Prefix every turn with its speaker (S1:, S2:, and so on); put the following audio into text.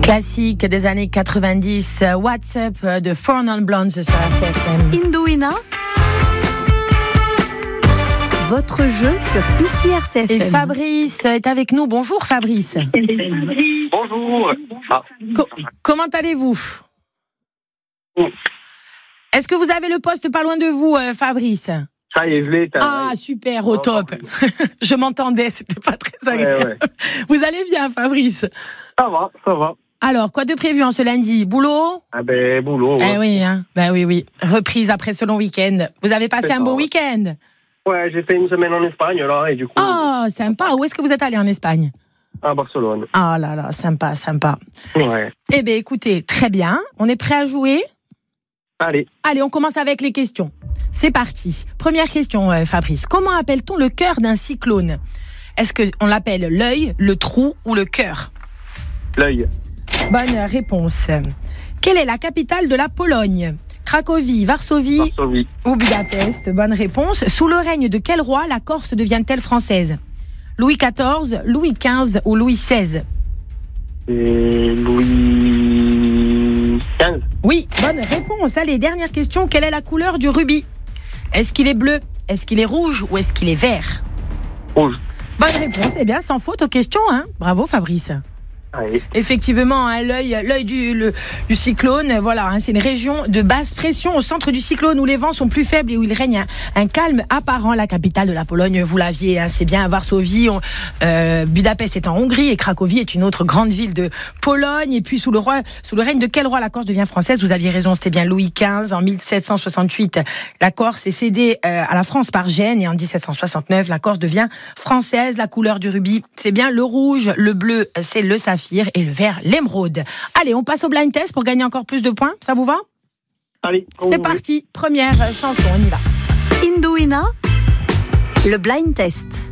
S1: Classique des années 90, What's Up de Four Non Blondes sur RCFM.
S2: Indouina, votre jeu sur ici RCFM.
S1: Et Fabrice est avec nous. Bonjour Fabrice.
S3: Bonjour.
S1: Comment allez-vous ? Est-ce que vous avez le poste pas loin de vous, Fabrice ?
S3: Ça y est, je l'ai.
S1: Ah, super, au top. Je m'entendais, c'était pas très agréable.
S3: Ouais.
S1: Vous allez bien, Fabrice ?
S3: Ça va.
S1: Alors, quoi de prévu en ce lundi ? Boulot ?
S3: Ah ben, boulot. Ouais.
S1: Eh oui, hein. Ben oui. Reprise après ce long week-end. Vous avez passé
S3: C'est
S1: un
S3: ça,
S1: bon
S3: ouais.
S1: week-end ?
S3: Ouais, j'ai fait une semaine en Espagne, là, et du coup...
S1: Oh, sympa. Où est-ce que vous êtes allé en Espagne ?
S3: À Barcelone.
S1: Ah là là, sympa.
S3: Ouais.
S1: Eh bien, écoutez, très bien. On est prêt à jouer ?
S3: Allez.
S1: Allez, on commence avec les questions. C'est parti. Première question, Fabrice. Comment appelle-t-on le cœur d'un cyclone ? Est-ce qu'on l'appelle l'œil, le trou ou le cœur ?
S3: L'œil.
S1: Bonne réponse. Quelle est la capitale de la Pologne ? Cracovie, Varsovie ou Budapest ? Bonne réponse. Sous le règne de quel roi la Corse devient-elle française ? Louis XIV, Louis XV ou Louis XVI ?
S3: Et Louis XV.
S1: Oui, bonne réponse. Allez, dernière question. Quelle est la couleur du rubis ? Est-ce qu'il est bleu ? Est-ce qu'il est rouge ou est-ce qu'il est vert ?
S3: Rouge.
S1: Bonne réponse. Eh bien, sans faute aux questions, hein. Bravo, Fabrice.
S3: Allez.
S1: Effectivement, hein, l'œil du cyclone, voilà, hein, c'est une région de basse pression au centre du cyclone où les vents sont plus faibles et où il règne un calme apparent. La capitale de la Pologne, vous l'aviez, hein, c'est bien à Varsovie. Budapest est en Hongrie et Cracovie est une autre grande ville de Pologne. Et puis sous le règne de quel roi la Corse devient française ? Vous aviez raison, c'était bien Louis XV. En 1768, la Corse est cédée à la France par Gênes et en 1769, la Corse devient française. La couleur du rubis, c'est bien le rouge, le bleu, c'est le saphir et le vert, l'émeraude. Allez, on passe au blind test pour gagner encore plus de points. Ça vous va ?
S3: Allez.
S1: C'est parti. Première chanson, on y va.
S2: Indouina, le blind test.